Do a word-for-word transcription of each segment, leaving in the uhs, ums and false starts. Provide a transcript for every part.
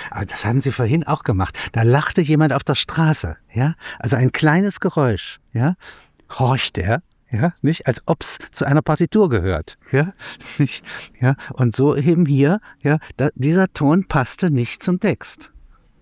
Aber das haben Sie vorhin auch gemacht. Da lachte jemand auf der Straße, ja? Also ein kleines Geräusch, ja? Horcht er, ja? Nicht? Als ob es zu einer Partitur gehört, ja? Nicht? Ja? Und so eben hier, ja? Da, dieser Ton passte nicht zum Text.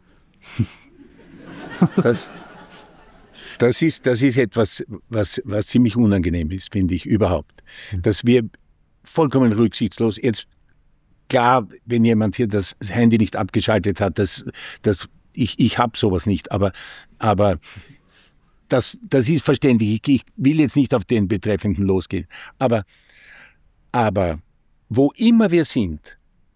Das, das, ist, das ist etwas, was, was ziemlich unangenehm ist, finde ich, überhaupt. Dass wir vollkommen rücksichtslos, jetzt klar, wenn jemand hier das Handy nicht abgeschaltet hat, das, das, ich, ich habe sowas nicht, aber, aber das, das ist verständlich. Ich, ich will jetzt nicht auf den Betreffenden losgehen. Aber, aber wo immer wir sind,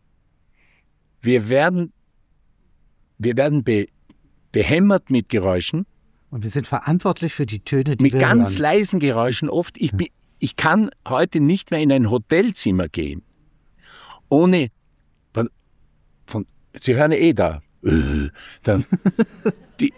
wir werden, wir werden be, behämmert mit Geräuschen. Und wir sind verantwortlich für die Töne, die mit wir ganz hören. leisen Geräuschen oft. Ich, bin, ich kann heute nicht mehr in ein Hotelzimmer gehen, ohne, von, von, Sie hören eh da, dann, die,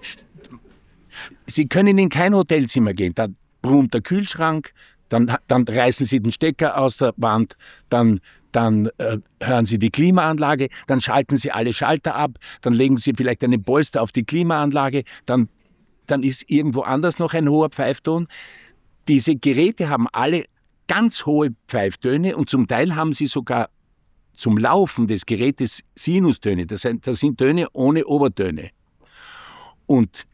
Sie können in kein Hotelzimmer gehen, da brummt der Kühlschrank, dann, dann reißen Sie den Stecker aus der Wand, dann, dann äh, hören Sie die Klimaanlage, dann schalten Sie alle Schalter ab, dann legen Sie vielleicht einen Polster auf die Klimaanlage, dann, dann ist irgendwo anders noch ein hoher Pfeifton. Diese Geräte haben alle ganz hohe Pfeiftöne und zum Teil haben sie sogar zum Laufen des Gerätes Sinustöne. Das sind, das sind Töne ohne Obertöne. Und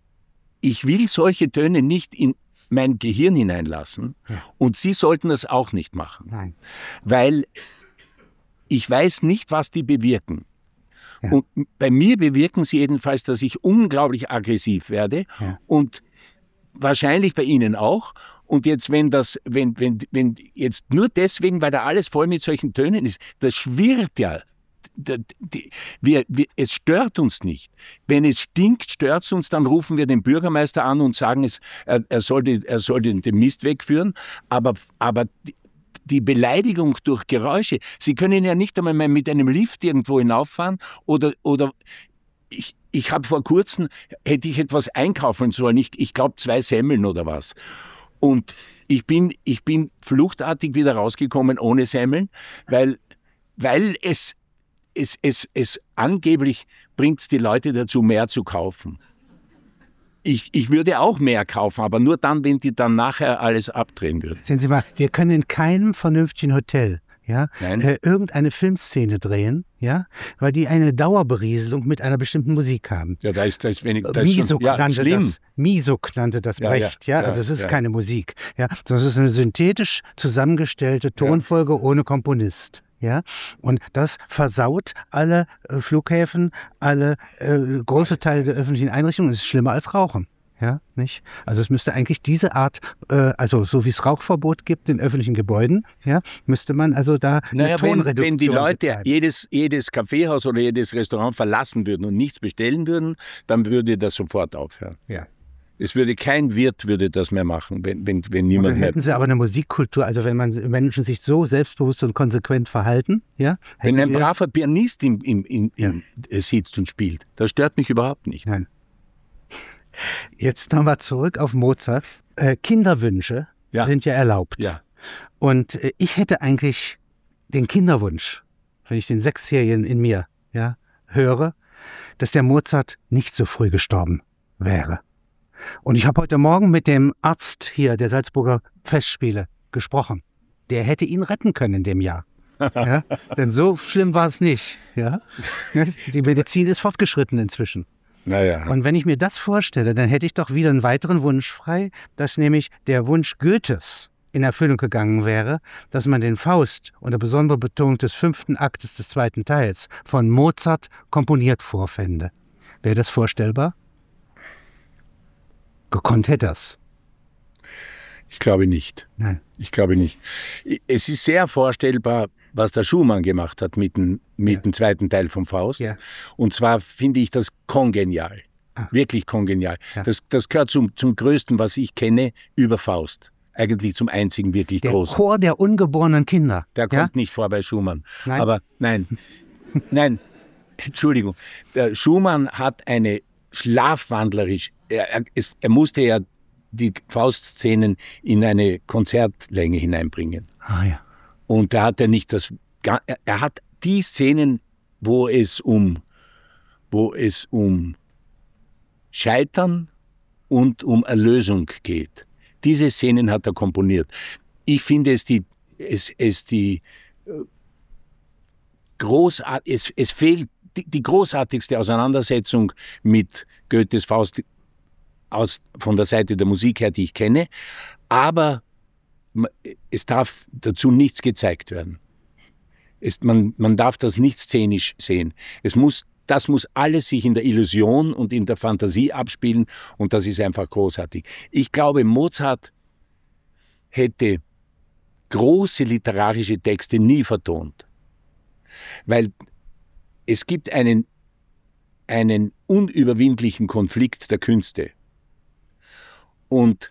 ich will solche Töne nicht in mein Gehirn hineinlassen. Ja. Und Sie sollten das auch nicht machen. Nein. Weil ich weiß nicht, was die bewirken. Ja. Und bei mir bewirken sie jedenfalls, dass ich unglaublich aggressiv werde. Ja. Und wahrscheinlich bei Ihnen auch. Und jetzt, wenn das, wenn, wenn, wenn jetzt nur deswegen, weil da alles voll mit solchen Tönen ist, das schwirrt ja. Die, die, wir, wir, es stört uns nicht. Wenn es stinkt, stört es uns, dann rufen wir den Bürgermeister an und sagen, es, er, er soll, die, er soll den, den Mist wegführen. Aber, aber die, die Beleidigung durch Geräusche, Sie können ja nicht einmal mit einem Lift irgendwo hinauffahren oder, oder ich, ich habe vor kurzem, hätte ich etwas einkaufen sollen, ich, ich glaube zwei Semmeln oder was. Und ich bin, ich bin fluchtartig wieder rausgekommen ohne Semmeln, weil, weil es, es, es, es angeblich bringt die Leute dazu, mehr zu kaufen. Ich, ich würde auch mehr kaufen, aber nur dann, wenn die dann nachher alles abdrehen würden. Sehen Sie mal, wir können in keinem vernünftigen Hotel ja, äh, irgendeine Filmszene drehen, ja, weil die eine Dauerberieselung mit einer bestimmten Musik haben. Ja, da ist, da ist wenig. Da Misok, ist schon, ja, nannte schlimm. das, Misok nannte das Ja, Brecht, ja, ja, ja, also es ist ja. keine Musik, ja, sondern es ist eine synthetisch zusammengestellte Tonfolge ja. ohne Komponist. Ja, und das versaut alle äh, Flughäfen, alle äh, große Teile der öffentlichen Einrichtungen. Es ist schlimmer als Rauchen. Ja, nicht? Also es müsste eigentlich diese Art, äh, also so wie es Rauchverbot gibt in öffentlichen Gebäuden, ja, müsste man also da eine naja, Tonreduktion wenn, wenn die Leute betreiben. jedes, jedes Kaffeehaus oder jedes Restaurant verlassen würden und nichts bestellen würden, dann würde das sofort aufhören. Ja. Es würde kein Wirt würde das mehr machen, wenn, wenn, wenn niemand dann mehr... hätten sie aber eine Musikkultur, also wenn man Menschen sich so selbstbewusst und konsequent verhalten, ja. Wenn ein wir, braver Pianist im, im, im, Ja. im, sitzt und spielt, das stört mich überhaupt nicht. Nein. Jetzt nochmal zurück auf Mozart. Äh, Kinderwünsche Ja. sind ja erlaubt. Ja. Und äh, ich hätte eigentlich den Kinderwunsch, wenn ich den Sechsjährigen in mir ja, höre, dass der Mozart nicht so früh gestorben wäre. Und ich habe heute Morgen mit dem Arzt hier der Salzburger Festspiele gesprochen. Der hätte ihn retten können in dem Jahr. Ja? Denn so schlimm war es nicht. Ja? Die Medizin ist fortgeschritten inzwischen. Naja. Und wenn ich mir das vorstelle, dann hätte ich doch wieder einen weiteren Wunsch frei, dass nämlich der Wunsch Goethes in Erfüllung gegangen wäre, dass man den Faust unter besonderer Betonung des fünften Aktes des zweiten Teils von Mozart komponiert vorfände. Wäre das vorstellbar? Gekonnt hätte er's. Ich glaube nicht. Nein. Ich glaube nicht. Es ist sehr vorstellbar, was der Schumann gemacht hat mit dem, mit Ja. dem zweiten Teil vom Faust. Ja. Und zwar finde ich das kongenial. Ah. Wirklich kongenial. Ja. Das, das gehört zum, zum Größten, was ich kenne, über Faust. Eigentlich zum einzigen wirklich Der großen. Chor der ungeborenen Kinder. Der ja? kommt nicht vor bei Schumann. Nein. Aber nein, nein, Entschuldigung. Der Schumann hat eine schlafwandlerisch, er, er, es, er musste ja die Faustszenen in eine Konzertlänge hineinbringen. Ah, ja. Und da hat er nicht das, er, er hat die Szenen, wo es um, wo es um Scheitern und um Erlösung geht. Diese Szenen hat er komponiert. Ich finde es die, es, es die großart, es, es fehlt die, die großartigste Auseinandersetzung mit Goethes Faust aus, von der Seite der Musik her, die ich kenne, aber es darf dazu nichts gezeigt werden. Es, man, man darf das nicht szenisch sehen. Es muss, das muss alles sich in der Illusion und in der Fantasie abspielen und das ist einfach großartig. Ich glaube, Mozart hätte große literarische Texte nie vertont, weil es gibt einen, einen unüberwindlichen Konflikt der Künste und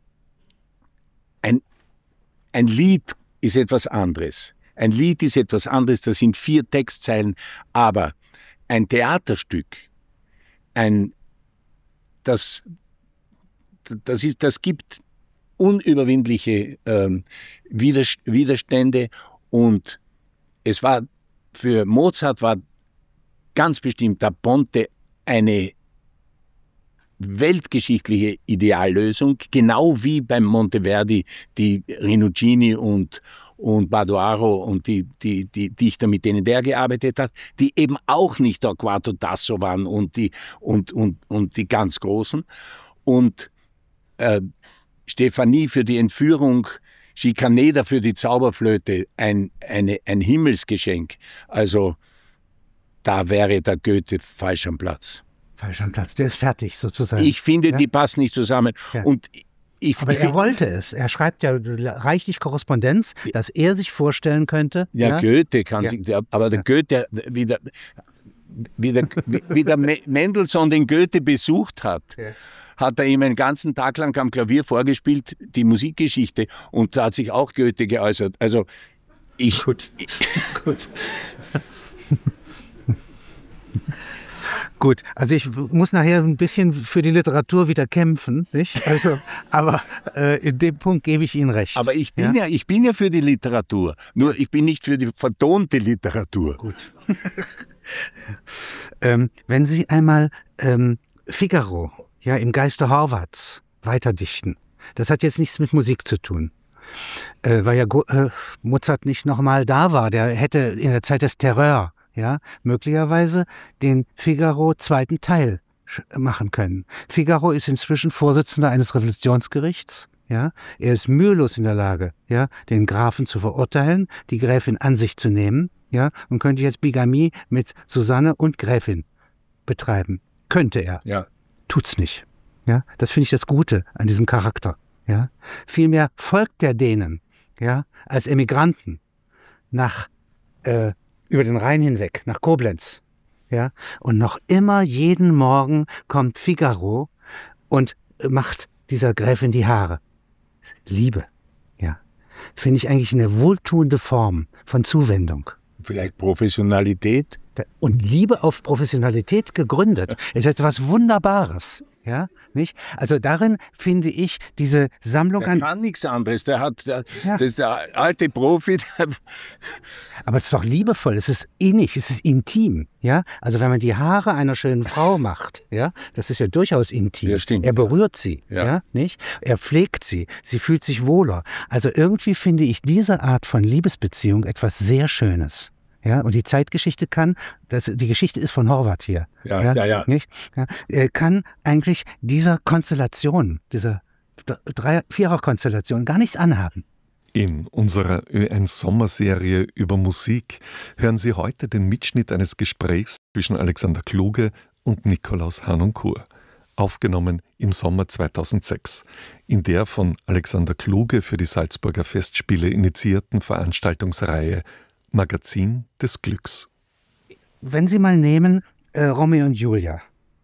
ein, ein Lied ist etwas anderes. Ein Lied ist etwas anderes, das sind vier Textzeilen, aber ein Theaterstück, ein, das, das, ist, das gibt unüberwindliche ähm, Widerstände und es war für Mozart war ganz bestimmt der Ponte eine weltgeschichtliche Ideallösung, genau wie beim Monteverdi die Rinuccini und und Badoaro und die, die, die Dichter, mit denen der gearbeitet hat, die eben auch nicht der Quarto Tasso waren und die, und, und, und die ganz Großen. Und äh, Stephanie für die Entführung, Schikaneder für die Zauberflöte, ein, eine, ein Himmelsgeschenk. Also da wäre der Goethe falsch am Platz. Falsch am Platz, der ist fertig sozusagen. Ich finde, ja? die passen nicht zusammen. Ja. Und Ich, aber ich, er wollte es. Er schreibt ja reichlich Korrespondenz, dass er sich vorstellen könnte. Ja, ja? Goethe kann ja. sich, aber der ja. Goethe, wie der, wie der, wie der Mendelssohn den Goethe besucht hat, ja. hat er ihm einen ganzen Tag lang am Klavier vorgespielt, die Musikgeschichte, und da hat sich auch Goethe geäußert. Also ich... Gut, ich, gut. Gut, also ich muss nachher ein bisschen für die Literatur wieder kämpfen, nicht? Also, aber äh, in dem Punkt gebe ich Ihnen recht. Aber ich bin ja? ja, ich bin ja für die Literatur, nur ich bin nicht für die vertonte Literatur. Gut. ähm, wenn Sie einmal ähm, Figaro, ja, im Geiste Horvaths weiterdichten, das hat jetzt nichts mit Musik zu tun. Äh, weil ja äh, Mozart nicht nochmal da war, der hätte in der Zeit des Terreur ja, möglicherweise den Figaro zweiten Teil machen können. Figaro ist inzwischen Vorsitzender eines Revolutionsgerichts. Ja, er ist mühelos in der Lage, ja, den Grafen zu verurteilen, die Gräfin an sich zu nehmen, ja, und könnte jetzt Bigamie mit Susanne und Gräfin betreiben. Könnte er. Ja. Tut's nicht. Ja, das finde ich das Gute an diesem Charakter. Ja, vielmehr folgt er denen, ja, als Emigranten nach äh, über den Rhein hinweg, nach Koblenz. Ja? Und noch immer jeden Morgen kommt Figaro und macht dieser Gräfin die Haare. Liebe. Ja. Finde ich eigentlich eine wohltuende Form von Zuwendung. Vielleicht Professionalität? Und Liebe auf Professionalität gegründet ist etwas Wunderbares. Ja, nicht? Also darin finde ich diese Sammlung der an... Der kann nichts anderes. Der hat, der, ja. Das ist der alte Profi. Der Aber es ist doch liebevoll, es ist innig, es ist intim. Ja, also wenn man die Haare einer schönen Frau macht, ja, das ist ja durchaus intim. Ja, stimmt, er berührt sie, ja. ja, nicht? Er pflegt sie, sie fühlt sich wohler. Also irgendwie finde ich diese Art von Liebesbeziehung etwas sehr Schönes. Ja, und die Zeitgeschichte kann, das, die Geschichte ist von Horvath hier, ja, ja, ja. Nicht? Ja, kann eigentlich dieser Konstellation, dieser Drei-, Vierer-Konstellation gar nichts anhaben. In unserer Ö eins Sommerserie über Musik hören Sie heute den Mitschnitt eines Gesprächs zwischen Alexander Kluge und Nikolaus Harnoncourt, aufgenommen im Sommer zweitausendsechs, in der von Alexander Kluge für die Salzburger Festspiele initiierten Veranstaltungsreihe Magazin des Glücks. Wenn Sie mal nehmen äh, Romeo und Julia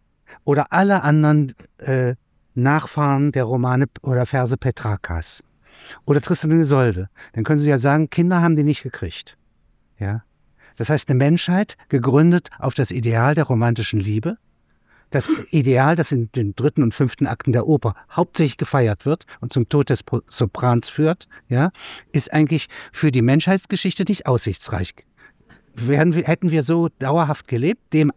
oder alle anderen äh, Nachfahren der Romane oder Verse Petrarkas oder Tristan und Isolde, dann können Sie ja sagen, Kinder haben die nicht gekriegt. Ja? Das heißt, eine Menschheit gegründet auf das Ideal der romantischen Liebe, das Ideal, das in den dritten und fünften Akten der Oper hauptsächlich gefeiert wird und zum Tod des Soprans führt, ja, ist eigentlich für die Menschheitsgeschichte nicht aussichtsreich. Wären wir, hätten wir so dauerhaft gelebt, dem